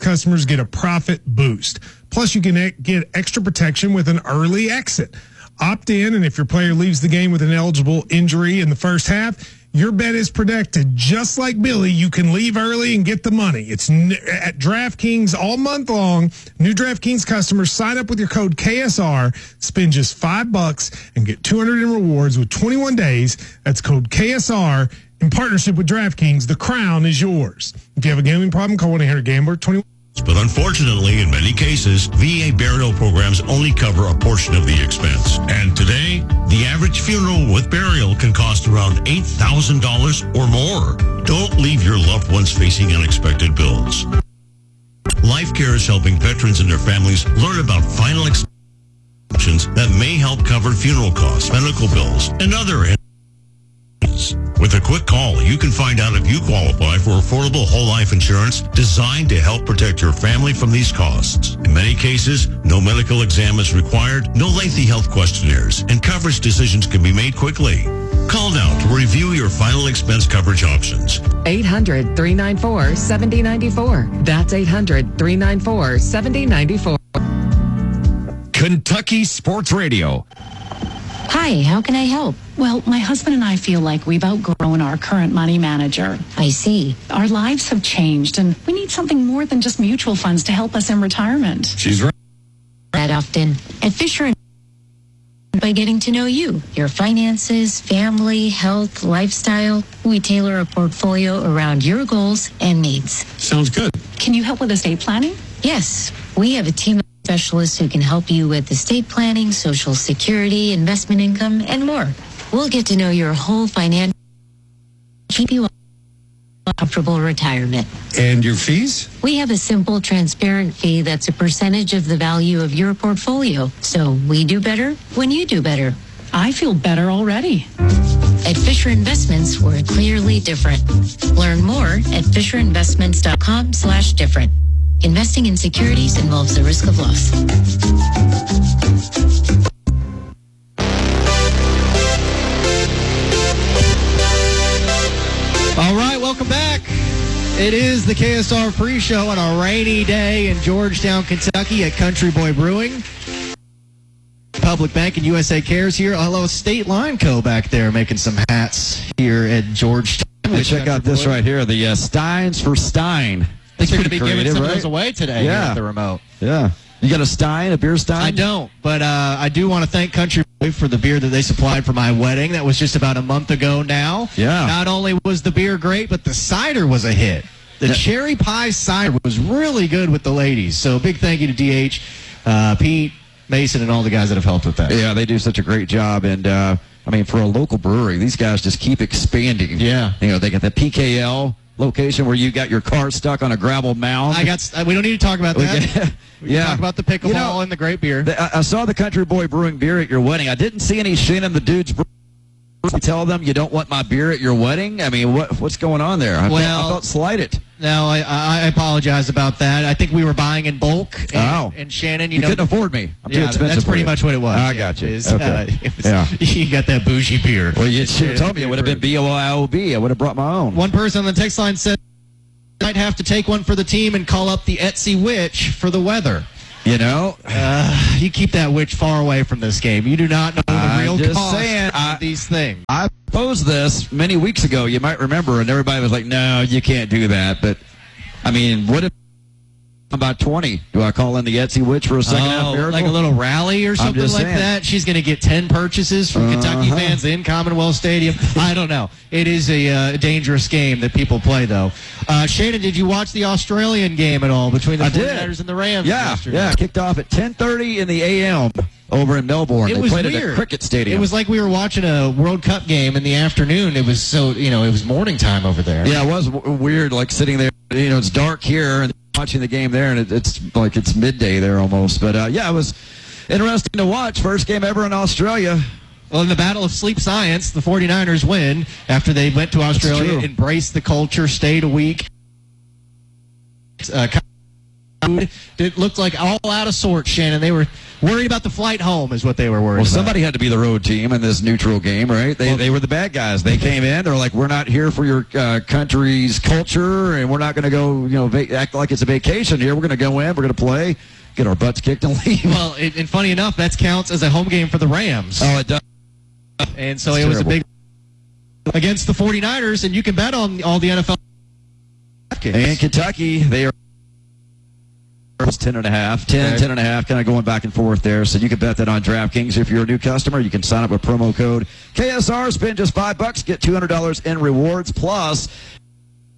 customers get a profit boost. Plus, you can get extra protection with an early exit. Opt in, and if your player leaves the game with an eligible injury in the first half, your bet is protected. Just like Billy, you can leave early and get the money. It's at DraftKings all month long. New DraftKings customers sign up with your code KSR, spend just $5 and get $200 in rewards with 21 days. That's code KSR in partnership with DraftKings. The crown is yours. If you have a gambling problem, call 1-800-GAMBLER. 21. But unfortunately, in many cases, VA burial programs only cover a portion of the expense. And today, the average funeral with burial can cost around $8,000 or more. Don't leave your loved ones facing unexpected bills. LifeCare is helping veterans and their families learn about final options that may help cover funeral costs, medical bills, and other. With a quick call, you can find out if you qualify for affordable whole life insurance designed to help protect your family from these costs. In many cases, no medical exam is required, no lengthy health questionnaires, and coverage decisions can be made quickly. Call now to review your final expense coverage options. 800-394-7094. That's 800-394-7094. Kentucky Sports Radio. Hi, how can I help? Well, my husband and I feel like we've outgrown our current money manager. I see. Our lives have changed, and we need something more than just mutual funds to help us in retirement. She's right. That often at Fisher & by getting to know you, your finances, family, health, lifestyle. We tailor a portfolio around your goals and needs. Sounds good. Can you help with estate planning? Yes, we have a team of specialists who can help you with estate planning, Social Security, investment income, and more. We'll get to know your whole financial, keep you a comfortable retirement. And your fees? We have a simple, transparent fee that's a percentage of the value of your portfolio. So we do better when you do better. I feel better already. At Fisher Investments, we're clearly different. Learn more at FisherInvestments.com/different. Investing in securities involves the risk of loss. All right, welcome back. It is the KSR pre-show on a rainy day in Georgetown, Kentucky at Country Boy Brewing. Public Bank and USA Cares here. Hello, State Line Co. back there making some hats here at Georgetown. Hey, check out this right here, the Steins for Stein. I think you're going to be giving creative, some right? of those away today here at the remote. Yeah. You got a Stein, a beer Stein? I don't, but I do want to thank Country Boy for the beer that they supplied for my wedding. That was just about a month ago now. Yeah. Not only was the beer great, but the cider was a hit. The cherry pie cider was really good with the ladies. So big thank you to DH, Pete, Mason, and all the guys that have helped with that. Yeah, they do such a great job. And, I mean, for a local brewery, these guys just keep expanding. Yeah. You know, they got the PKL location where you got your car stuck on a gravel mound. We don't need to talk about that. We can talk about the pickleball and the great beer. I saw the Country Boy Brewing beer at your wedding. I didn't see any Shannon the Dude's brew. You tell them you don't want my beer at your wedding? I mean, what's going on there? I felt slighted. No, I apologize about that. I think we were buying in bulk. And Shannon, you know, couldn't afford me. I'm too expensive. That's pretty for you. much what it was. I got you. Okay. Yeah. You got that bougie beer. Well, you should have told me. It would have been BYOB. I would have brought my own. One person on the text line said, might have to take one for the team and call up the Etsy witch for the weather. You know, you keep that witch far away from this game. You do not know the real cost of these things. I posed this many weeks ago. You might remember, and everybody was like, "No, you can't do that." But I mean, what if about 20? Do I call in the Etsy witch for a second half miracle? Like a little rally or something like that? She's going to get 10 purchases from Kentucky fans in Commonwealth Stadium. I don't know. It is a dangerous game that people play, though. Shannon, did you watch the Australian game at all between the 49ers and the Rams yesterday? Yeah, kicked off at 10:30 in the a.m. over in Melbourne. It they was played weird. at a cricket stadium. It was like we were watching a World Cup game in the afternoon. It was so, it was morning time over there. Yeah, it was weird, like sitting there. It's dark here and watching the game there, and it's like it's midday there almost. But, yeah, it was interesting to watch. First game ever in Australia. Well, in the battle of sleep science, the 49ers win after they went to Australia, embraced the culture, stayed a week. It looked like all out of sorts, Shannon. They were worried about the flight home is what they were worried Well, about. somebody had to be the road team in this neutral game, right? They were the bad guys. They came in. They're like, we're not here for your country's culture, and we're not going to go, act like it's a vacation here. We're going to go in. We're going to play, get our butts kicked, and leave. Well, and funny enough, that counts as a home game for the Rams. Oh, it does. And so it was a big against the 49ers, and you can bet on all the NFL games. And Kentucky, they are 10.5, 10.5, kind of going back and forth there. So you can bet that on DraftKings. If you're a new customer, you can sign up with promo code KSR, spend just $5, get $200 in rewards. Plus,